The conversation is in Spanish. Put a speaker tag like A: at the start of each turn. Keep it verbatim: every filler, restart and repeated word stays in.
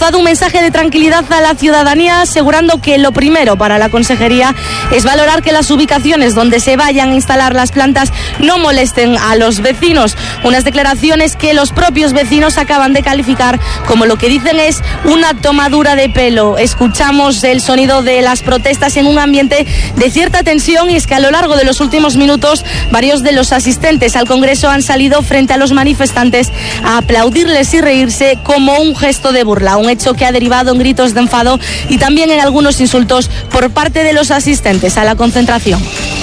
A: dado un mensaje de tranquilidad a la ciudadanía, asegurando que lo primero para la consejería es valorar que las ubicaciones donde se vayan a instalar las plantas no molesten a los vecinos. Unas declaraciones que los propios vecinos acaban de calificar como lo que dicen es una tomadura de pelo. Escuchamos el sonido de las protestas en un ambiente de cierta tensión, y es que a lo largo de los últimos minutos varios de los asistentes al Congreso han salido frente a los manifestantes a aplaudirles y reírse como un gesto de burla, un hecho que ha derivado en gritos de enfado y también en algunos insultos por parte de los asistentes a la concentración.